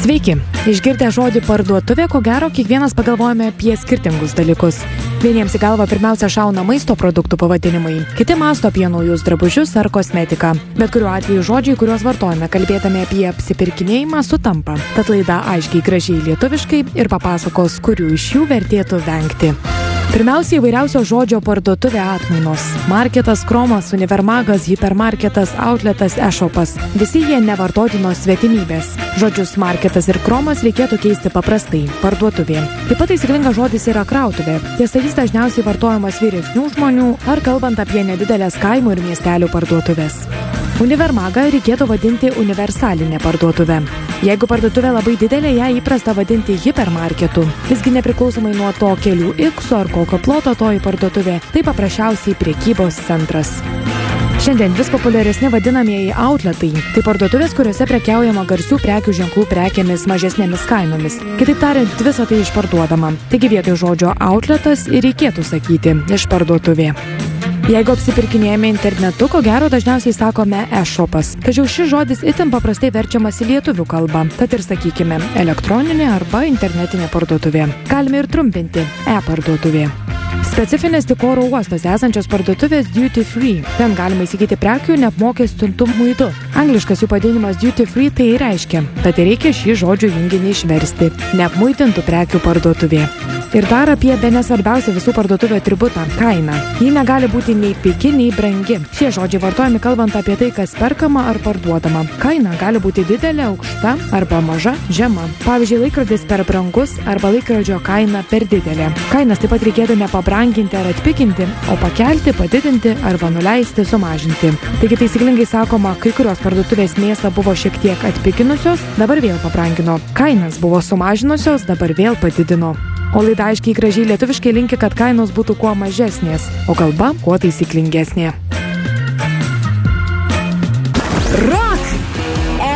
Sveiki! Išgirdę žodį parduotuvė, ko gero, kiekvienas pagalvojame apie skirtingus dalykus. Vieniems į galvą pirmiausia šauna maisto produktų pavadinimai, kiti mąsto apie naujus drabužius ar kosmetiką. Bet kuriuo atveju žodžiai, kuriuos vartojame kalbėdami apie apsipirkinėjimą, sutampa. Tad laida aiškiai gražiai lietuviškai ir papasakos, kurių iš jų vertėtų vengti. Pirmiausia, įvairiausio žodžio parduotuvė atmainos. Marketas, kromas, univermagas, hipermarketas, outletas, e-shopas. Visi jie nevartotinos svetimybės. Žodžius marketas ir kromas reikėtų keisti paprastai – parduotuvė. Taip pat taisyklingas žodis yra krautuvė. Tiesa, jis dažniausiai vartojamas vyresnių žmonių ar kalbant apie nedidelės kaimų ir miestelių parduotuvės. Univermagą reikėtų vadinti universalinė parduotuvė. Jeigu parduotuvė labai didelė, ją įprasta vadinti hipermarketu. Visgi nepriklausomai nuo to kelių X ar kokio ploto toji parduotuvė, tai paprasčiausiai prekybos centras. Šiandien vis populiaresni vadinamieji outletai. Tai parduotuvės, kuriuose prekiaujama garsių prekių ženklų prekėmis mažesnėmis kainomis. Kitaip tariant, visa tai išparduodama. Taigi vietoj žodžio outletas ir reikėtų sakyti išparduotuvė. Jeigu apsipirkinėjame internetu, ko gero dažniausiai sakome e-shopas. Tačiau šis žodis itin paprastai verčiamas į lietuvių kalbą, tad ir sakykime elektroninė arba internetinė parduotuvė. Galime ir trumpinti e-parduotuvė. Specifinės tik oro uostose esančios parduotuvės duty free. Ten galima įsigyti prekių neapmokestintų muitu. Angliškas jų pavadinimas duty free tai reiškia, tad reikia šį žodžių junginį išversti – neapmuitintų prekių parduotuvė. Ir dar apie bene svarbiausią visų parduotuvių atributą – kainą. Ji negali būti nei pigi, nei brangi. Šie žodžiai vartojami kalbant apie tai, kas perkama ar parduodama. Kaina gali būti didelė, aukšta arba maža, žema. Pavyzdžiui, laikrodis per brangus arba laikrodžio kaina per didelė. Kainas taip pat reikėtų nepabranginti ar atpiginti, o pakelti, padidinti arba nuleisti, sumažinti. Taigi taisyklingai sakoma, kai kurios parduotuvės mėsą buvo šiek tiek atpiginusios, dabar vėl pabrangino. Kainas buvo sumažinusios, dabar vėl padidino. O laida aiškiai gražiai lietuviškai linki, kad kainos būtų kuo mažesnės, o kalba kuo taisyklingesnė.